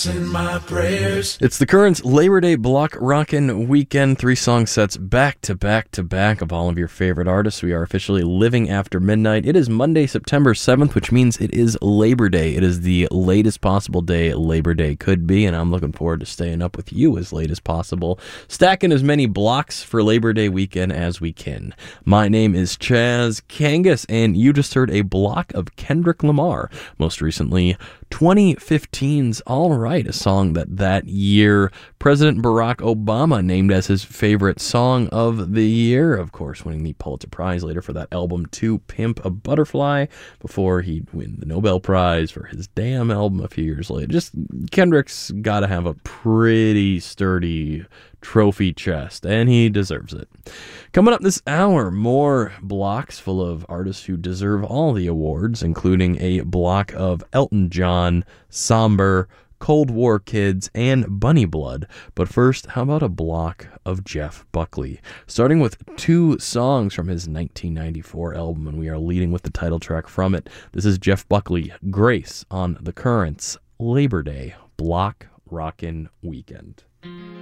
send my prayers. It's the Currents Labor Day Block Rockin' Weekend. 3 song sets back to back to back of all of your favorite artists. We are officially living after midnight. It is Monday, September 7th, which means it is Labor Day. It is the latest possible day Labor Day could be, and I'm looking forward to staying up with you as late as possible, stacking as many blocks for Labor Day weekend as we can. My name is Chaz Kangas, and you just heard a block of Kendrick Lamar, most recently 2015's All Right, a song that year President Barack Obama named as his favorite song of the year, of course winning the Pulitzer Prize later for that album To Pimp a Butterfly, before he'd win the Nobel Prize for his Damn album a few years later. Just Kendrick's got to have a pretty sturdy trophy chest, and he deserves it. Coming up this hour, more blocks full of artists who deserve all the awards, including a block of Elton John, Somber, Cold War Kids, and Bunny Blood. But first, how about a block of Jeff Buckley? Starting with 2 songs from his 1994 album, and we are leading with the title track from it. This is Jeff Buckley, Grace, on the Currents Labor Day Block Rockin' Weekend.